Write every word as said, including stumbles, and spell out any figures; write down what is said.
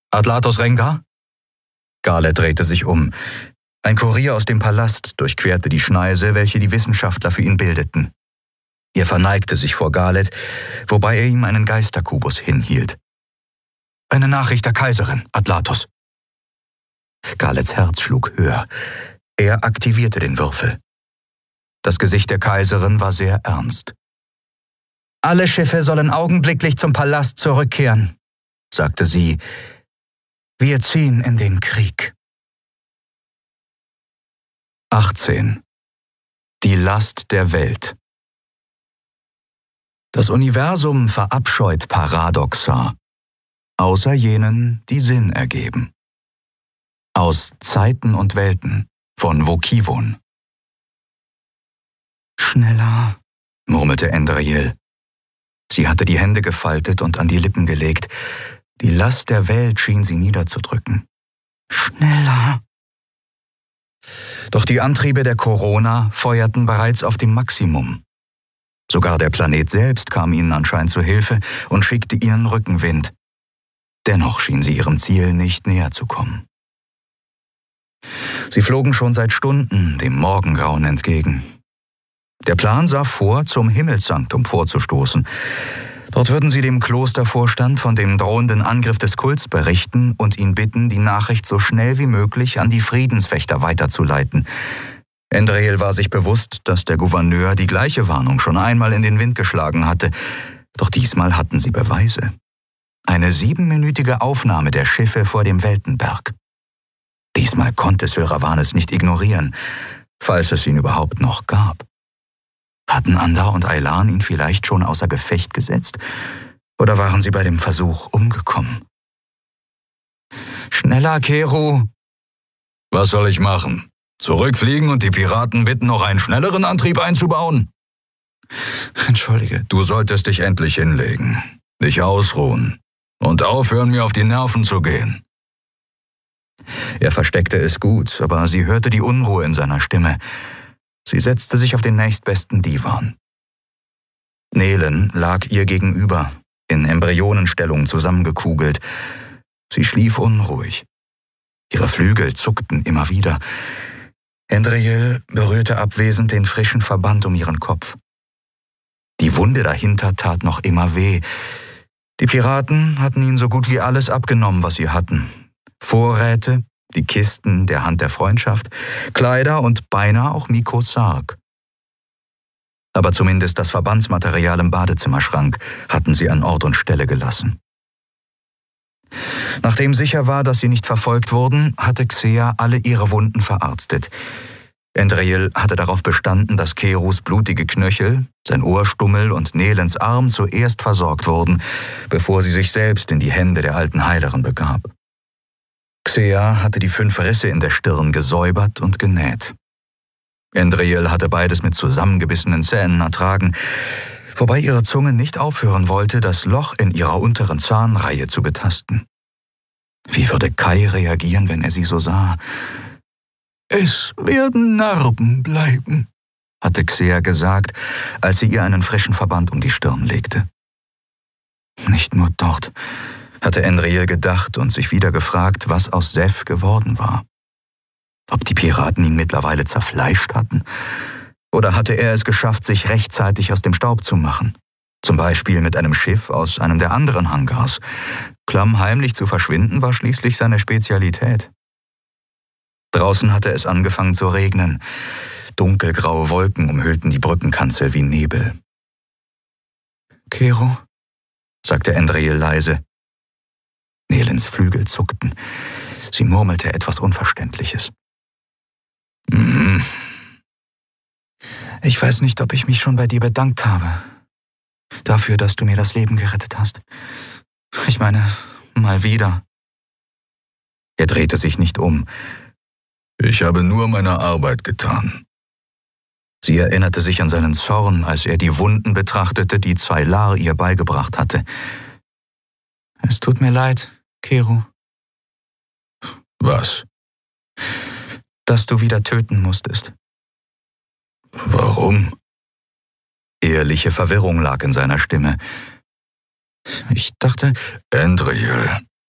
Atlatos Rengar? Garlet drehte sich um. Ein Kurier aus dem Palast durchquerte die Schneise, welche die Wissenschaftler für ihn bildeten. Er verneigte sich vor Garlet, wobei er ihm einen Geisterkubus hinhielt. »Eine Nachricht der Kaiserin, Atlatos.« Garlets Herz schlug höher. Er aktivierte den Würfel. Das Gesicht der Kaiserin war sehr ernst. »Alle Schiffe sollen augenblicklich zum Palast zurückkehren«, sagte sie. »Wir ziehen in den Krieg.« achtzehn. Die Last der Welt. Das Universum verabscheut Paradoxa, außer jenen, die Sinn ergeben. Aus Zeiten und Welten von Vokivon. »Schneller«, murmelte Endriel. Sie hatte die Hände gefaltet und an die Lippen gelegt. Die Last der Welt schien sie niederzudrücken. »Schneller!« Doch die Antriebe der Corona feuerten bereits auf dem Maximum. Sogar der Planet selbst kam ihnen anscheinend zu Hilfe und schickte ihnen Rückenwind. Dennoch schien sie ihrem Ziel nicht näher zu kommen. Sie flogen schon seit Stunden dem Morgengrauen entgegen. Der Plan sah vor, zum Himmelssanktum vorzustoßen. Dort würden sie dem Klostervorstand von dem drohenden Angriff des Kults berichten und ihn bitten, die Nachricht so schnell wie möglich an die Friedenswächter weiterzuleiten. Endriel war sich bewusst, dass der Gouverneur die gleiche Warnung schon einmal in den Wind geschlagen hatte. Doch diesmal hatten sie Beweise. Eine siebenminütige Aufnahme der Schiffe vor dem Weltenberg. Diesmal konnte Sylvanas nicht ignorieren, falls es ihn überhaupt noch gab. Hatten Andar und Aylan ihn vielleicht schon außer Gefecht gesetzt? Oder waren sie bei dem Versuch umgekommen? »Schneller, Kero!« »Was soll ich machen? Zurückfliegen und die Piraten bitten, noch einen schnelleren Antrieb einzubauen?« »Entschuldige.« »Du solltest dich endlich hinlegen, dich ausruhen und aufhören, mir auf die Nerven zu gehen.« Er versteckte es gut, aber sie hörte die Unruhe in seiner Stimme. Sie setzte sich auf den nächstbesten Divan. Nelen lag ihr gegenüber, in Embryonenstellung zusammengekugelt. Sie schlief unruhig. Ihre Flügel zuckten immer wieder. Endriel berührte abwesend den frischen Verband um ihren Kopf. Die Wunde dahinter tat noch immer weh. Die Piraten hatten ihnen so gut wie alles abgenommen, was sie hatten. Vorräte, die Kisten der Hand der Freundschaft, Kleider und beinahe auch Mikos Sarg. Aber zumindest das Verbandsmaterial im Badezimmerschrank hatten sie an Ort und Stelle gelassen. Nachdem sicher war, dass sie nicht verfolgt wurden, hatte Xea alle ihre Wunden verarztet. Endriel hatte darauf bestanden, dass Kerus blutige Knöchel, sein Ohrstummel und Nelens Arm zuerst versorgt wurden, bevor sie sich selbst in die Hände der alten Heilerin begab. Xea hatte die fünf Risse in der Stirn gesäubert und genäht. Endriel hatte beides mit zusammengebissenen Zähnen ertragen, wobei ihre Zunge nicht aufhören wollte, das Loch in ihrer unteren Zahnreihe zu betasten. Wie würde Kai reagieren, wenn er sie so sah? »Es werden Narben bleiben«, hatte Xea gesagt, als sie ihr einen frischen Verband um die Stirn legte. Nicht nur dort, hatte Endriel gedacht und sich wieder gefragt, was aus Seth geworden war. Ob die Piraten ihn mittlerweile zerfleischt hatten? Oder hatte er es geschafft, sich rechtzeitig aus dem Staub zu machen? Zum Beispiel mit einem Schiff aus einem der anderen Hangars. Klammheimlich zu verschwinden war schließlich seine Spezialität. Draußen hatte es angefangen zu regnen. Dunkelgraue Wolken umhüllten die Brückenkanzel wie Nebel. »Kero«, sagte Endriel leise. Nelens Flügel zuckten. Sie murmelte etwas Unverständliches. Mhm. »Ich weiß nicht, ob ich mich schon bei dir bedankt habe. Dafür, dass du mir das Leben gerettet hast. Ich meine, mal wieder.« Er drehte sich nicht um. »Ich habe nur meine Arbeit getan.« Sie erinnerte sich an seinen Zorn, als er die Wunden betrachtete, die Zaylar ihr beigebracht hatte. »Es tut mir leid, Kero.« »Was?« »Dass du wieder töten musstest.« »Warum?« Ehrliche Verwirrung lag in seiner Stimme. »Ich dachte...« »Endriel«,